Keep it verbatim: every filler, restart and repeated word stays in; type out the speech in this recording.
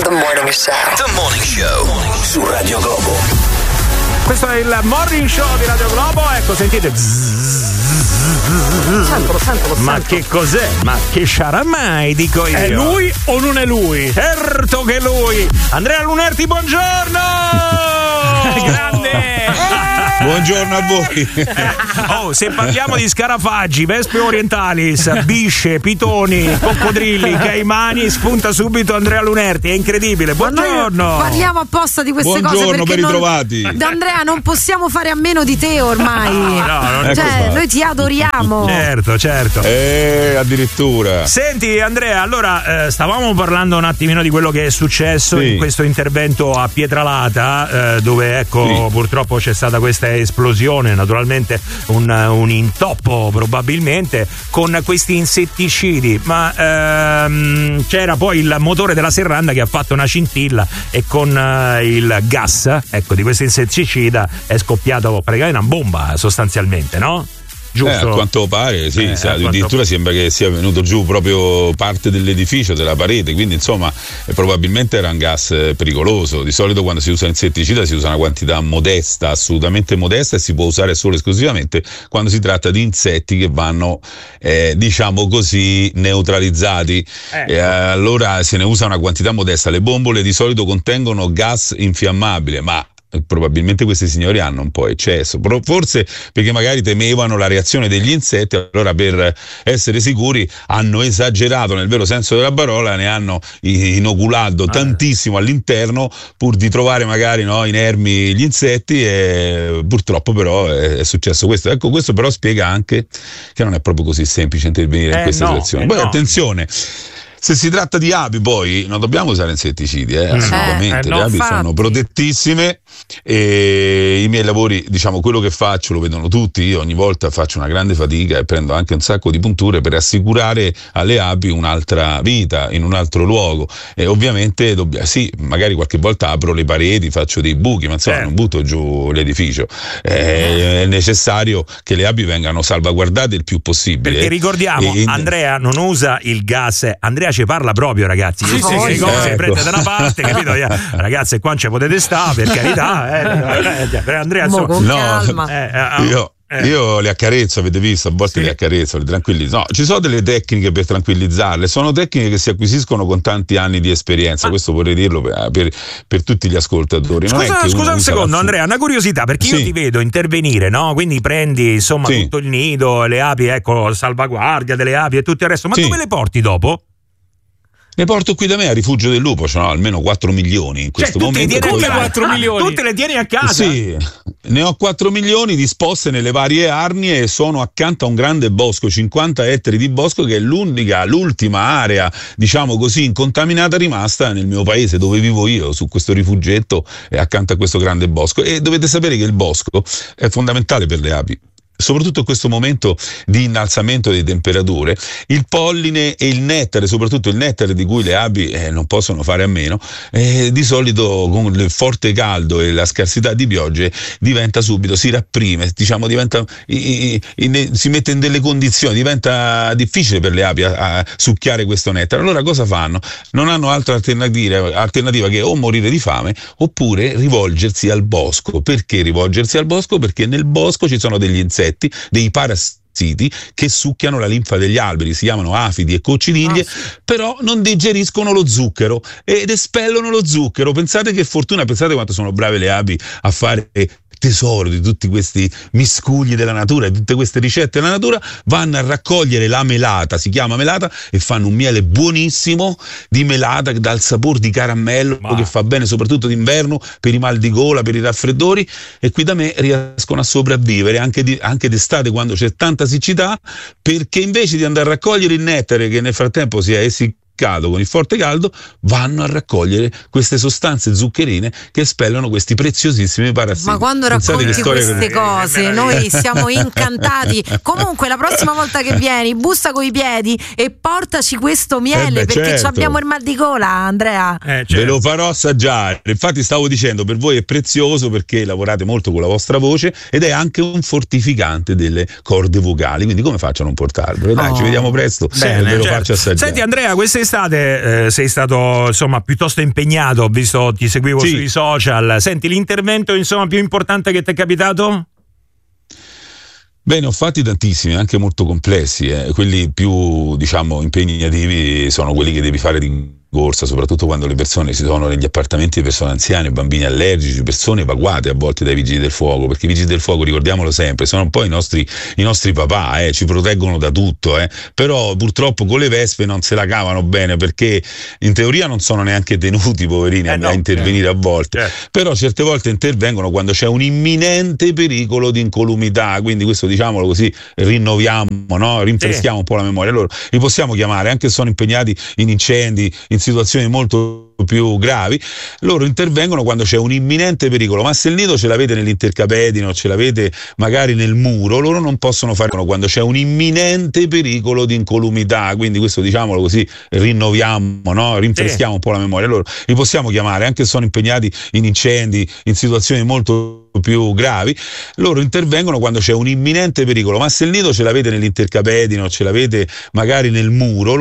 The Morning Show. The Morning Show su Radio Globo. Questo è il Morning Show di Radio Globo. Ecco, sentite. Sentolo, sentolo, Ma sentolo. che cos'è? Ma che sarà mai, dico io. È lui o non è lui? Certo che è lui. Andrea Lunerti, buongiorno. Grande. Buongiorno a voi. Oh, se parliamo di scarafaggi, vespe orientalis, bisce, pitoni, coccodrilli, caimani, spunta subito Andrea Lunerti. È incredibile. Buongiorno. Parliamo apposta di queste Buongiorno cose perché ben non, ritrovati. Andrea, non possiamo fare a meno di te ormai. No, no, non cioè, ecco noi ti adoriamo. Certo, certo. Eh, addirittura. Senti Andrea, allora eh, stavamo parlando un attimino di quello che è successo Sì. in questo intervento a Pietralata, eh, dove ecco Sì. purtroppo c'è stata questa esplosione, naturalmente un, un intoppo probabilmente con questi insetticidi, ma ehm, c'era poi il motore della serranda che ha fatto una scintilla e con eh, il gas ecco di questo insetticida è scoppiato praticamente una bomba sostanzialmente, no? Giusto? Eh, a quanto pare, sì, Eh, sa, a quanto- addirittura sembra che sia venuto giù proprio parte dell'edificio, della parete, quindi insomma eh, probabilmente era un gas eh, pericoloso. Di solito quando si usa insetticida si usa una quantità modesta, assolutamente modesta, e si può usare solo e esclusivamente quando si tratta di insetti che vanno eh, diciamo così neutralizzati. Ecco. E allora se ne usa una quantità modesta. Le bombole di solito contengono gas infiammabile, ma probabilmente questi signori hanno un po' eccesso, Pro- forse perché magari temevano la reazione degli insetti, allora per essere sicuri hanno esagerato nel vero senso della parola, ne hanno i- inoculato Ah. tantissimo all'interno pur di trovare magari no, inermi gli insetti, e purtroppo però è, è successo questo. Ecco, questo però spiega anche che non è proprio così semplice intervenire Eh, in queste no, situazioni. eh, Poi no. attenzione, se si tratta di api poi non dobbiamo usare insetticidi, eh, assolutamente. Eh, no, Le api infatti. sono protettissime e i miei lavori, diciamo, quello che faccio lo vedono tutti. Io ogni volta faccio una grande fatica e prendo anche un sacco di punture per assicurare alle api un'altra vita in un altro luogo, e ovviamente dobbia, sì, magari qualche volta apro le pareti, faccio dei buchi, ma insomma Eh. non butto giù l'edificio. Eh, è necessario che le api vengano salvaguardate il più possibile. Perché ricordiamo, E- e- Andrea non usa il gas, Andrea ci parla proprio, ragazzi. Sì, Io so sì, che sì, cose ecco. prende da una parte, capito? Ragazzi, qua non ci potete stare, per carità. Eh, eh, Andrea, Mo insomma, con No, calma. eh, eh, Io, eh. io le accarezzo, avete visto, a volte Sì. le accarezzo, le tranquillizzo. No, ci sono delle tecniche per tranquillizzarle, sono tecniche che si acquisiscono con tanti anni di esperienza, Ma- questo vorrei dirlo per, per, per tutti gli ascoltatori. Non è Scusa, che uno scusa un usa secondo, la- Andrea, una curiosità, perché io Sì. ti vedo intervenire, no? Quindi prendi insomma Sì. tutto il nido, le api, ecco, salvaguardia delle api e tutto il resto, ma Sì. dove le porti dopo? Le porto qui da me a Rifugio del Lupo, ce n'ho almeno quattro milioni in questo Cioè, tu te le momento. tieni a poi- casa? quattro milioni? Tu te le tieni a casa? Sì, ne ho quattro milioni disposte nelle varie arnie e sono accanto a un grande bosco, cinquanta ettari di bosco, che è l'unica, l'ultima area, diciamo così, incontaminata rimasta nel mio paese dove vivo io, su questo rifugietto e accanto a questo grande bosco. E dovete sapere che il bosco è fondamentale per le api. Soprattutto in questo momento di innalzamento delle temperature, il polline e il nettare, soprattutto il nettare di cui le api eh, non possono fare a meno, eh, di solito con il forte caldo e la scarsità di piogge diventa subito, si rapprime, diciamo diventa, i- i- in- si mette in delle condizioni, diventa difficile per le api a, a succhiare questo nettare. Allora cosa fanno? Non hanno altra alternativa, alternativa che o morire di fame oppure rivolgersi al bosco. Perché rivolgersi al bosco? Perché nel bosco ci sono degli insetti, dei parassiti che succhiano la linfa degli alberi, si chiamano afidi e cocciniglie, Ah, sì. però non digeriscono lo zucchero ed espellono lo zucchero. Pensate che fortuna, pensate quanto sono brave le api a fare tesoro di tutti questi miscugli della natura, di tutte queste ricette della natura. Vanno a raccogliere la melata, si chiama melata, e fanno un miele buonissimo di melata che dà il sapore di caramello, Ma- che fa bene soprattutto d'inverno per i mal di gola, per i raffreddori, e qui da me riescono a sopravvivere anche, di, anche d'estate quando c'è tanta siccità, perché invece di andare a raccogliere il nettare che nel frattempo si è essiccato con il forte caldo, vanno a raccogliere queste sostanze zuccherine che espellono questi preziosissimi parassiti. Ma quando Pensate racconti che storia queste che- cose che noi siamo incantati. Comunque la prossima volta che vieni bussa coi piedi e portaci questo miele, Eh beh, perché certo. abbiamo il mal di gola, Andrea. Eh, Ve lo farò assaggiare. Infatti stavo dicendo, per voi è prezioso perché lavorate molto con la vostra voce ed è anche un fortificante delle corde vocali, quindi come faccio a non portarvelo? Dai, Oh. ci vediamo presto. Bene, ve lo certo. faccio assaggiare. Senti Andrea, quest'estate quest'estate eh, sei stato insomma piuttosto impegnato, ho visto, ti seguivo Sì. sui social. Senti, l'intervento insomma più importante che ti è capitato? Beh, ne ho fatti tantissimi, anche molto complessi. Eh. Quelli più, diciamo, impegnativi sono quelli che devi fare di corsa, soprattutto quando le persone si trovano negli appartamenti di persone anziane, bambini allergici, persone evacuate a volte dai vigili del fuoco, perché i vigili del fuoco, ricordiamolo sempre, sono un po' i nostri, i nostri papà, eh, ci proteggono da tutto, eh. Però purtroppo con le vespe non se la cavano bene, perché in teoria non sono neanche tenuti, poverini, Eh a, no, a intervenire eh. a volte, Certo. però certe volte intervengono quando c'è un imminente pericolo di incolumità, quindi questo, diciamolo così, rinnoviamo, no? Rinfreschiamo Sì. un po' la memoria. Allora li possiamo chiamare, anche se sono impegnati in incendi, in situazioni molto più gravi, loro intervengono quando c'è un imminente pericolo. Ma se il nido ce l'avete nell'intercapedine o ce l'avete magari nel muro, loro non possono fare quando c'è un imminente pericolo di incolumità, quindi questo, diciamolo così, rinnoviamo, no? Rinfreschiamo un po' la memoria. Allora li possiamo chiamare, anche se sono impegnati in incendi, in situazioni molto più gravi, loro intervengono quando c'è un imminente pericolo. Ma se il nido ce l'avete nell'intercapedine o ce l'avete magari nel muro,